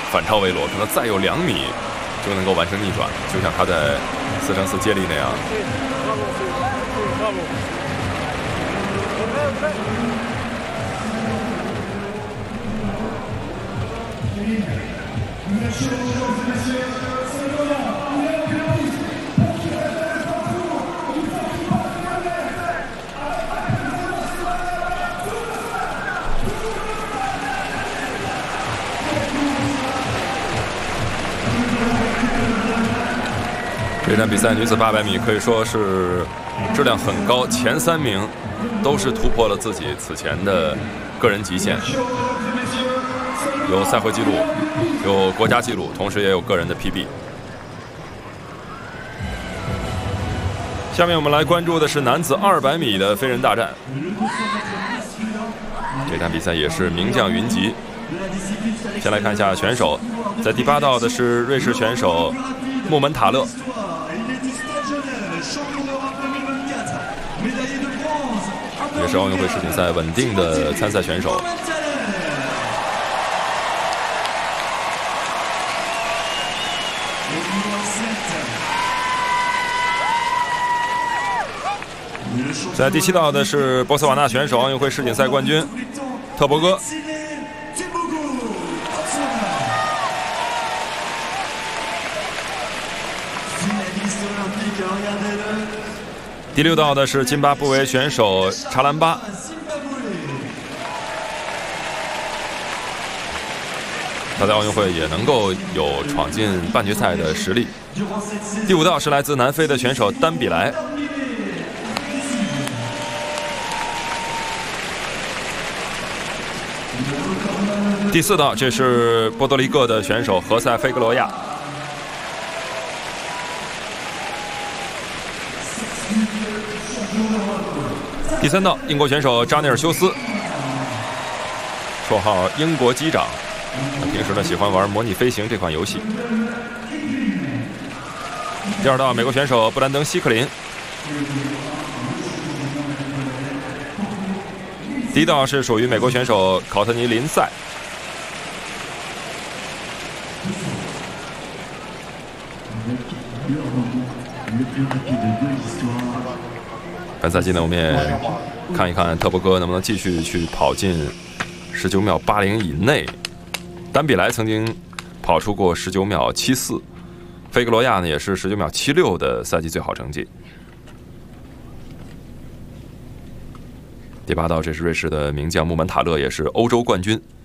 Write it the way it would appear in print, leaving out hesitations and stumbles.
反超维罗，可能再有2米就能够完成逆转，就像他在4×4接力那样。这场比赛女子800米可以说是质量很高，前3名都是突破了自己此前的个人极限，有赛会纪录，有国家纪录，同时也有个人的 PB。下面我们来关注的是男子200米的飞人大战，这场比赛也是名将云集。先来看一下选手，在第8道的是瑞士选手穆门塔勒。也是奥运会世锦赛稳定的参赛选手。在第7道的是波斯瓦纳选手，奥运会世锦赛冠军特博戈。第6道的是津巴布韦选手查兰巴。他在奥运会也能够有闯进半决赛的实力。第5道是来自南非的选手丹比莱。第4道这是波多黎各的选手何塞·菲格罗亚。第3道英国选手扎内尔修斯，绰号英国机长，平时呢喜欢玩模拟飞行这款游戏。第2道美国选手布兰登·希克林。第1道是属于美国选手考特尼·林赛。本赛季呢，我们也看一看特博戈能不能继续去跑进19秒80以内。丹比莱曾经跑出过19秒74，菲格罗亚呢也是19秒76的赛季最好成绩。第8道这是瑞士的名将穆门塔勒，也是欧洲冠军。